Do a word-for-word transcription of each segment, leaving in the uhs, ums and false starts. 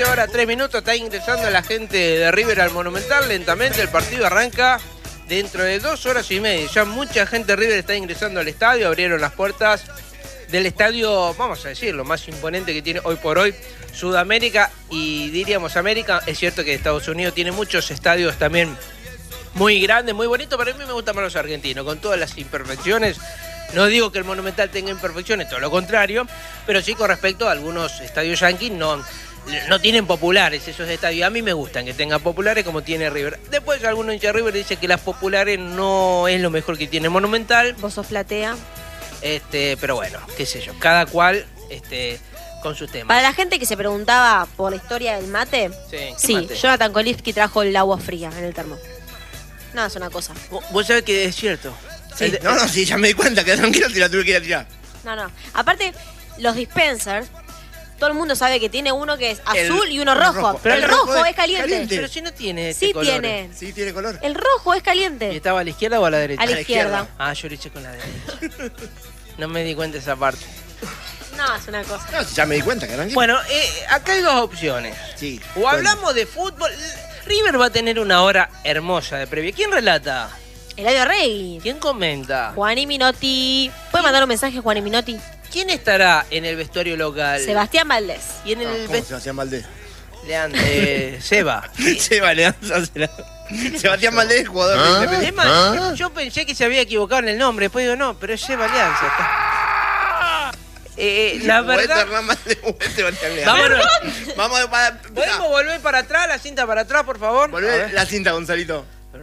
horas, tres minutos. Está ingresando la gente de River al Monumental lentamente. El partido arranca dentro de dos horas y media. Ya mucha gente de River está ingresando al estadio. Abrieron las puertas del estadio, vamos a decir, lo más imponente que tiene hoy por hoy Sudamérica y diríamos América. Es cierto que Estados Unidos tiene muchos estadios también muy grandes, muy bonitos, pero a mí me gustan más los argentinos, con todas las imperfecciones. No digo que el Monumental tenga imperfecciones, todo lo contrario, pero sí con respecto a algunos estadios yanquis no, no tienen populares esos estadios. A mí me gustan que tengan populares como tiene River. Después algunos hinchas de River dicen que las populares no es lo mejor que tiene Monumental. Vos sos platea. Este, pero bueno, qué sé yo, cada cual este, con sus temas. Para la gente que se preguntaba por la historia del mate, sí, sí mate? Jonathan Kolipski trajo el agua fría en el termo. No, es una cosa. Vos sabés que es cierto. Sí. No, no, sí, ya me di cuenta, que tranquilo si la tuve que ir a tirar. No, no. Aparte, los dispensers, todo el mundo sabe que tiene uno que es azul El- y uno rojo. rojo. Pero el, El rojo, rojo es es caliente. caliente. Pero si no tiene este Sí color. tiene. Sí, tiene color. El rojo es ¿Y caliente. estaba a la izquierda o a la derecha? A la la izquierda. izquierda. Ah, yo lo hice con la derecha. No me di cuenta de esa parte. No, es una cosa. No, ya me di cuenta, que tranquilo. Bueno, eh, acá hay dos opciones. Sí. O hablamos de fútbol. River va a tener una hora hermosa de previa. ¿Quién relata? Eladio Rey. ¿Quién comenta? Juan y Minotti. ¿Puede mandar un mensaje, Juan y Minotti? ¿Quién estará en el vestuario local? Sebastián Valdés. Y en No, el ¿cómo vestuario... Sebastián Valdés? Eh, Seba. Seba Leanza será. Sebastián Valdés, jugador de Independiente. Es más, yo pensé que se había equivocado en el nombre. Después digo, no, pero es Seba Alianza. Está. Eh, la verdad... Vámonos. Vamos a para, ¿Podemos volver para atrás, la cinta para atrás, por favor? A volver ver. la cinta, Gonzalito.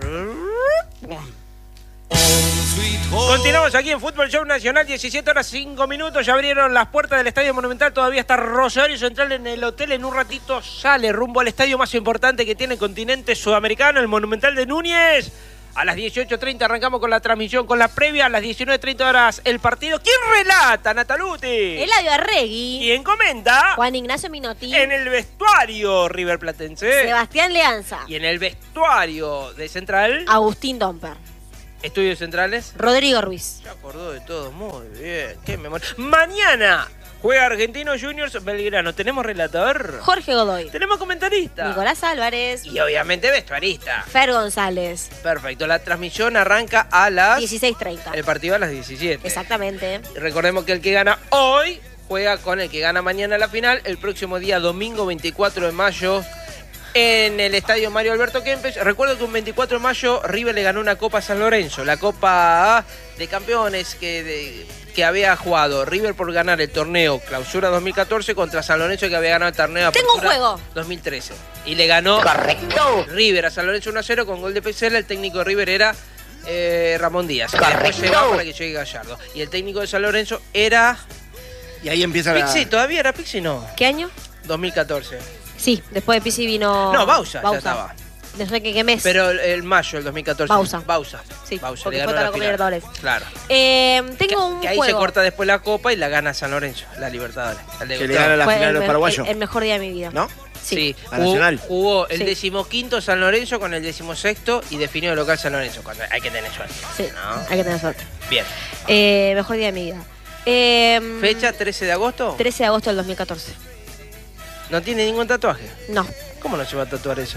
Continuamos aquí en Fútbol Show Nacional, diecisiete horas cinco minutos. Ya abrieron las puertas del Estadio Monumental. Todavía está Rosario Central en el hotel. En un ratito sale rumbo al estadio más importante que tiene el continente sudamericano, el Monumental de Núñez. A las dieciocho treinta arrancamos con la transmisión, con la previa. A las diecinueve treinta horas el partido. ¿Quién relata, Nataluti? Eladio Arregui. ¿Quién comenta? Juan Ignacio Minotti. En el vestuario River Platense. Sebastián Leanza. Y en el vestuario de Central. Agustín Domper. Estudios Centrales. Rodrigo Ruiz. Se acordó de todo, muy bien. Qué memoria. Mañana juega Argentinos Juniors Belgrano. ¿Tenemos relator? Jorge Godoy. Tenemos comentarista. Nicolás Álvarez. Y obviamente vestuarista. Fer González. Perfecto. La transmisión arranca a las... dieciséis treinta. El partido a las diecisiete. Exactamente. Recordemos que el que gana hoy juega con el que gana mañana la final. El próximo día, domingo veinticuatro de mayo, en el estadio Mario Alberto Kempes. Recuerdo que un veinticuatro de mayo River le ganó una Copa San Lorenzo, la Copa de Campeones que, de, que había jugado River por ganar el torneo Clausura dos mil catorce contra San Lorenzo, que había ganado el torneo Tengo un Apertura juego. dos mil trece. Y le ganó Correcto. River a San Lorenzo uno a cero con gol de Pesela. El técnico de River era eh, Ramón Díaz. Que después se va para que llegue Gallardo. Y el técnico de San Lorenzo era... Y ahí empieza la... Pixi, ¿todavía era Pixi? No. ¿Qué año? dos mil catorce. Sí, después de Pizzi vino... No, Bausa, ya estaba. No sé qué, qué mes. Pero el, el mayo del dos mil catorce. Bausa. Bausa. Sí, Bausa. porque le fue ganó toda la Copa Libertadores. Claro. Eh, tengo Que, un que ahí juego. se corta después la Copa y la gana San Lorenzo, la Libertadores. El de Que le Gustavo. gana la Fue final a el, los me- paraguayos. el- el mejor día de mi vida. ¿No? Sí. Sí, A jugó, Nacional. jugó el Sí. decimoquinto San Lorenzo con el decimosexto y definió el local San Lorenzo. Cuando hay que tener suerte. Sí, ¿no? hay que tener suerte. Bien. Eh, mejor día de mi vida. Eh, ¿Fecha trece de agosto? trece de agosto del dos mil catorce. ¿No tiene ningún tatuaje? No, ¿Cómo no se va a tatuar eso?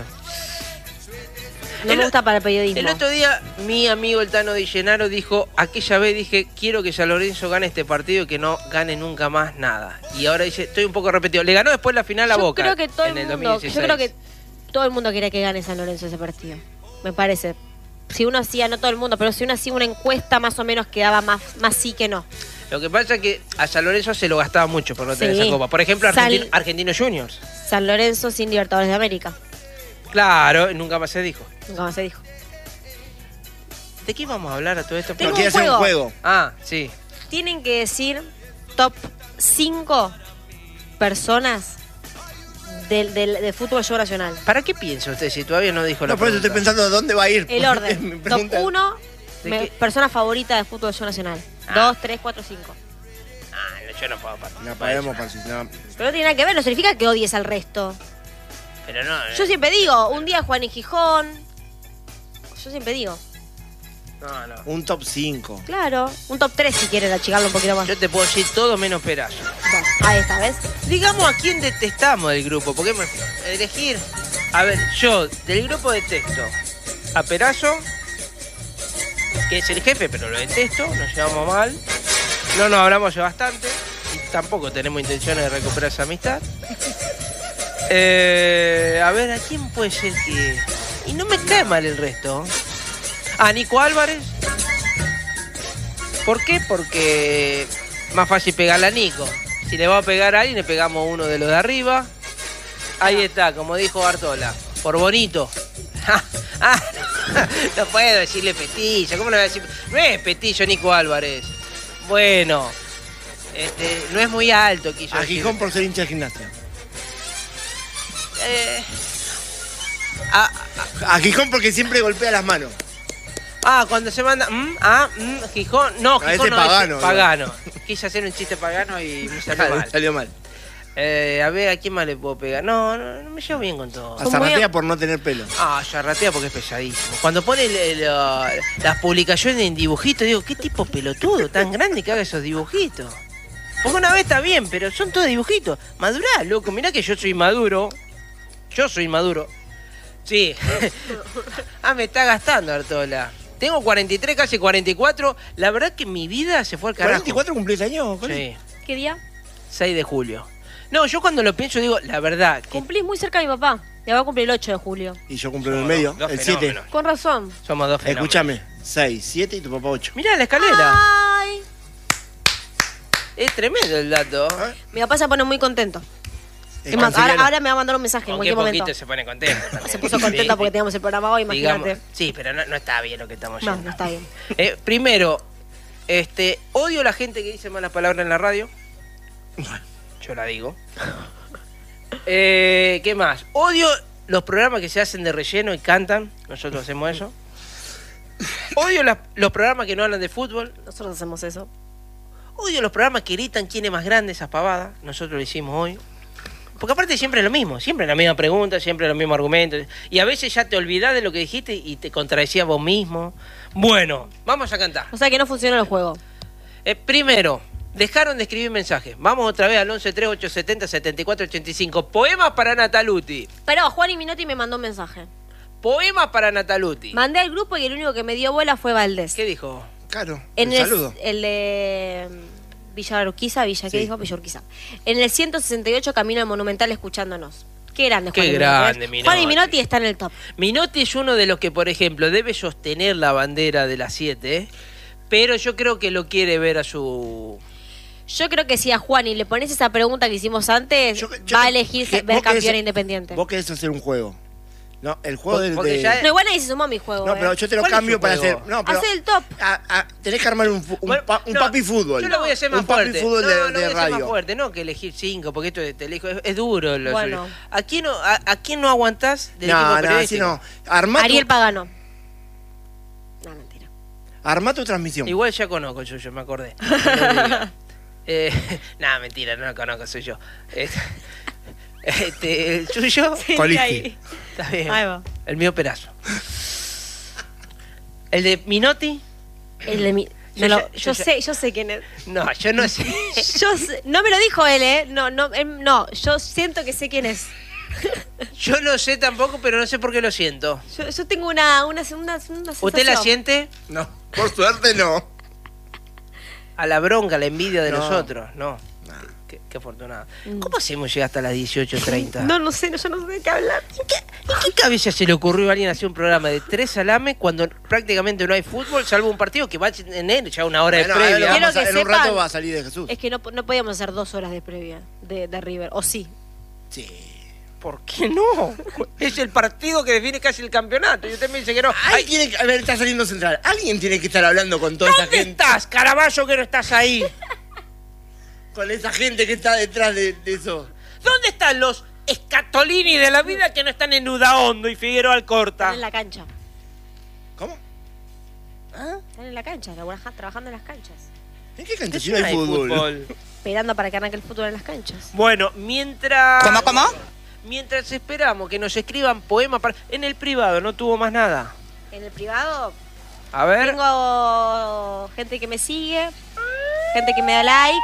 no El- me gusta para el periodismo. El otro día mi amigo el Tano Di Gennaro dijo, aquella vez dije, quiero que San Lorenzo gane este partido y que no gane nunca más nada. Y ahora dice, estoy un poco repetido. Le ganó después la final a yo Boca creo que todo en el el mundo, dos mil dieciséis. yo creo que todo el mundo quiere que gane San Lorenzo ese partido. Me parece. Si uno hacía, no todo el mundo, pero si uno hacía una encuesta más o menos quedaba más, más sí que no. Lo que pasa es que a San Lorenzo se lo gastaba mucho por no tener Sí. esa copa. Por ejemplo, San- Argentino, Argentinos Juniors. San Lorenzo sin Libertadores de América. Claro, nunca más se dijo. Nunca más se dijo. ¿De qué íbamos a hablar a todo esto? Tengo No, quiere un hacer un juego. juego. Ah, sí. Tienen que decir top cinco personas del, del, del fútbol show nacional. ¿Para qué piensa usted si todavía no dijo la No, por eso estoy pregunta? pensando dónde va a ir. El Mi orden. Top pregunta- uno, ¿De me- qué? persona favorita del fútbol show nacional. Ah. Dos, tres, cuatro, cinco. Ah, no, yo no puedo participar. No podemos participar. Pero no tiene nada que ver, no significa que odies al resto. Pero no. Yo siempre digo, un día Juan y Gijón. Yo siempre digo. No, no. Un top cinco. Claro, un top tres si quieres achicarlo un poquito más. Yo te puedo decir todo menos Perazo. Bueno, ahí está, ¿ves? Digamos a quién detestamos del grupo, porque me elegir. A ver, yo del grupo detesto a Perazo, que es el jefe, pero lo detesto, nos llevamos mal. No nos hablamos hace bastante y tampoco tenemos intenciones de recuperar esa amistad. Eh, a ver, ¿a quién puede ser que...? Y no me cae mal el resto. A Nico Álvarez. ¿Por qué? Porque más fácil pegarle a Nico. Si le va a pegar a alguien, le pegamos uno de los de arriba. Ahí está, como dijo Bartola. Por bonito. Ah, no puedo decirle Petillo. ¿Cómo le voy a decir? No es Petillo Nico Álvarez. Bueno, este, no es muy alto, quiso A decir. Gijón por ser hincha de Gimnasia. Eh, ah, A Gijón porque siempre golpea las manos. ah, cuando se manda... mm, ah, mm, Gijón... No, A Gijón ese no pagano, es pagano. Quise hacer un chiste pagano y me salió mal. Salió mal. Eh, a ver, ¿a quién más le puedo pegar? No, no, no me llevo bien con todo. A Son Zarratea muy- por no tener pelo. Ah, charratea porque es pesadísimo. Cuando pone el- el, uh, las publicaciones en dibujitos, digo, ¿qué tipo pelotudo tan grande que haga esos dibujitos? Porque una vez está bien, pero son todos dibujitos. Madurá, loco, mirá que yo soy maduro. Yo soy maduro. Sí. Ah, me está gastando, Artola. Tengo cuarenta y tres, casi cuarenta y cuatro. La verdad que mi vida se fue al carajo. ¿cuarenta y cuatro cumplís años? Coli? Sí, ¿Qué día? seis de julio. No, yo cuando lo pienso digo, la verdad que Cumplís muy cerca de mi papá. Le va a cumplir el ocho de julio. Y yo cumplo en el Somos medio, dos el siete. fenómenos. Con razón. somos dos fenómenos. Escúchame, seis, siete y tu papá ocho. Mirá la escalera. Ay. Es tremendo el dato. ¿Ah? Mi papá se pone muy contento. Es Es más, ahora, canceliano. ahora me va a mandar un mensaje en Aunque cualquier momento. poquito se pone contento también. Se puso contenta Sí, porque teníamos el programa hoy, digamos, imagínate. sí, pero no, no está bien lo que estamos No, haciendo. no está bien. Eh, primero, este, odio a la gente que dice malas palabras en la radio. Yo la digo. Eh, ¿Qué más? Odio los programas que se hacen de relleno y cantan. Nosotros hacemos eso. Odio las- los programas que no hablan de fútbol. Nosotros hacemos eso. Odio los programas que gritan quién es más grande, esas pavadas. Nosotros lo hicimos hoy. Porque aparte siempre es lo mismo, siempre la misma pregunta, siempre los mismos argumentos. Y a veces ya te olvidás de lo que dijiste y te contradecías vos mismo. Bueno, vamos a cantar. O sea que no funciona el juego. Eh, primero, dejaron de escribir mensajes. Vamos otra vez al once tres ocho setenta setenta y cuatro ochenta y cinco. Poemas para Nataluti. Pero Juan y Minotti me mandó un mensaje. Poemas para Nataluti. Mandé al grupo y el único que me dio bola fue Valdés. ¿Qué dijo? Claro, En el el, saludo. el de Villa Urquiza, Villa, ¿qué Sí. dijo? Villa Urquiza. En el ciento sesenta y ocho camino al Monumental escuchándonos. Qué grande, Qué Juan y grande, Minotti. Juan y Minotti. Minotti está en el top. Minotti es uno de los que, por ejemplo, debe sostener la bandera de las siete, pero yo creo que lo quiere ver a su... Yo creo que si a Juan y le pones esa pregunta que hicimos antes, Yo- yo- va a elegir que- ver vos querés- campeón independiente. Vos querés hacer un juego. No, el juego Por- del. porque de- ya- No, igual nadie se sumó a mi juego. No, eh. pero yo te lo ¿Cuál es cambio tu para juego? hacer. No, pero. Hacé el top. a- a- tenés que armar un, fu- un, Bueno, pa- un no, papi fútbol. Yo lo voy a hacer más un papi fuerte. fútbol no, de, lo de voy a hacer radio. más fuerte, no que elegir cinco, porque esto te elijo, es, es duro lo Bueno. suyo. ¿A quién no, a, a quién no aguantás del No, equipo no, así periodístico? no. Armá tu, Ariel Pagano. No, mentira. armá tu transmisión. Igual ya conozco el suyo, me acordé. eh, nada, mentira, no lo conozco, soy yo. Eh, Este, el suyo, Colisti. ahí. está bien. Ahí va. El mío Perazo. El de Minotti, El de mi- Yo me lo- ya- yo, yo ya- sé, yo sé quién es. no, yo no sé. Yo sé- no me lo dijo él, ¿eh? No, no, él- no, yo siento que sé quién es. Yo no sé tampoco, pero no sé por qué lo siento. Yo, yo tengo una, una, una, una sensación. ¿Usted la siente? No, por suerte no. A la bronca, a la envidia de No. los otros, no. Qué, qué afortunado. ¿Cómo hacemos llegar hasta las dieciocho treinta? No, no sé, no, yo no sé de qué hablar. ¿En qué cabeza se le ocurrió a alguien hacer un programa de tres salames cuando prácticamente no hay fútbol, salvo un partido que va en él ya una hora Bueno, de ahora lo previa? Quiero vamos a- que en un sepan- rato va a salir de Jesús. Es que no, no podíamos hacer dos horas de previa de, de River, o sí. Sí. ¿Por qué no? Es el partido que define casi el campeonato. Y usted me dice que no. Ay, tiene que, a ver, está saliendo central. Alguien tiene que estar hablando con toda esa ¿Dónde gente. estás, Caraballo, que no estás ahí? Con esa gente que está detrás de, de eso. ¿Dónde están los Escatolini de la vida que no están en Udaondo y Figueroa Alcorta? Están en la cancha. ¿Cómo? ¿Ah? Están en la cancha, laburajá- trabajando en las canchas. ¿En qué cancha? Si No no hay fútbol. Esperando para que arranque el fútbol en las canchas. Bueno, mientras... ¿Cómo, cómo? Mientras esperamos que nos escriban poemas para... En el privado no tuvo más nada. En el privado, A ver. Tengo gente que me sigue, gente que me da like.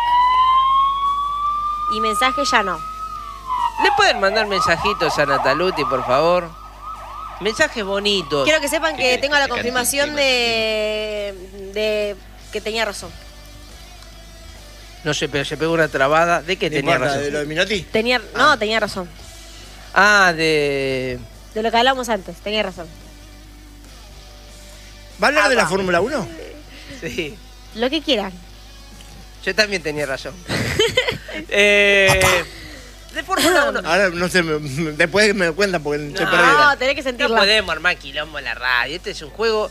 Y mensajes ya no. ¿Le pueden mandar mensajitos a Nataluti, por favor? Mensajes bonitos. Quiero que sepan que ¿Qué tengo la querés? confirmación de, de que tenía razón. No sé, pero se pegó una trabada. ¿De qué No tenía importa, razón? ¿de lo de Minotti? Tenía, no, tenía razón. Ah, de... De lo que hablamos antes, tenía razón. ¿Va a hablar de la Ah, Fórmula uno? Sí. Lo que quieran. Yo también tenía razón. eh, de Fórmula uno. Ahora no sé, me- me- después me cuentan porque estoy No. perdida. No, tenés que No sentirla. podemos armar quilombo en la radio. Este es un juego...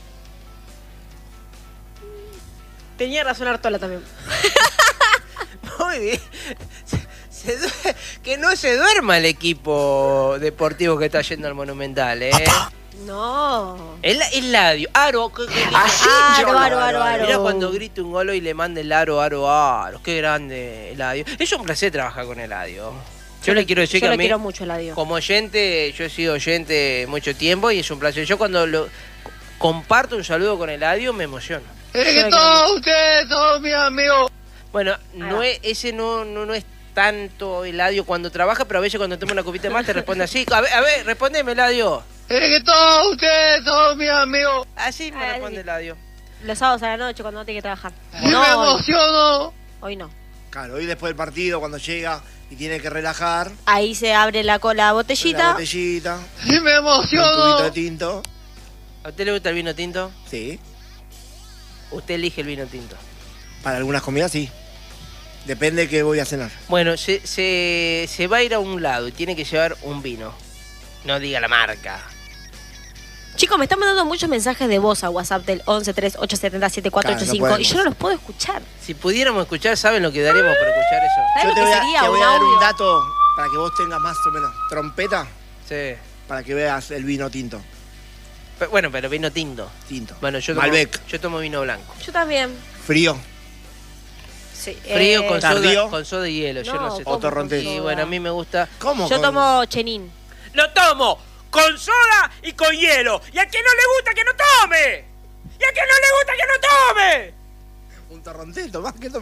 Tenía razón Artola también. Muy bien. Se- se due- que no se duerma el equipo deportivo que está yendo al Monumental, ¿eh? No. El, el Ladio. Aro. que- que- que- Aro, aro, aro, aro. Mirá cuando grite un golo y le mande el aro, aro, aro. Qué grande Eladio. Es un placer trabajar con Eladio. Yo le quiero decir Yo que a lo mí, quiero mucho, la digo. como oyente, yo he sido oyente mucho tiempo y es un placer. Yo cuando lo comparto un saludo con Eladio me emociono. Es que todos ustedes son mis amigos. Bueno, no va. es, ese no, no, no es tanto Eladio cuando trabaja, pero a veces cuando toma una copita más te responde así. A ver, a ver, respondeme, Eladio. Es que todos ustedes son mis amigos. Así me Ah, responde sí. Eladio. Los sábados a la noche cuando no tiene que trabajar. Y me No, hoy, emociono. hoy no. Claro, hoy después del partido, cuando llega y tiene que relajar, Ahí se abre la, co- la la botellita. botellita, Y me un tubito de emociono. tinto. ¿A usted le gusta el vino tinto? Sí, Usted elige el vino tinto. para algunas comidas sí. Depende de qué voy a cenar. Bueno, se, se, se va a ir a un lado y tiene que llevar un vino. No diga la marca. Chicos, me están mandando muchos mensajes de voz a WhatsApp del once tres ocho siete cero siete cuatro ocho Claro, no cinco y podemos. yo no los puedo escuchar. Si pudiéramos escuchar, ¿saben lo que daremos por escuchar eso? ¿Sabes Yo lo te que voy a, sería te voy un a dar un audio? dato para que vos tengas más o menos trompeta, Sí. para que veas el vino tinto. Pero, bueno, pero vino tinto. Tinto. Bueno, yo tomo, Malbec. yo tomo vino blanco. Yo también. Frío. Sí. Frío eh, con ¿Tardío? soda, con soda y hielo, yo no no, sé. ¿cómo O torrontés. Y bueno, a mí me gusta. ¿Cómo? Yo con- tomo chenín. ¡Lo tomo! ¡Con soda y con hielo! ¡Y a quien no le gusta que no tome! ¡Y a quien no le gusta que no tome! Un torrontés, tomás, ¿qué tomás?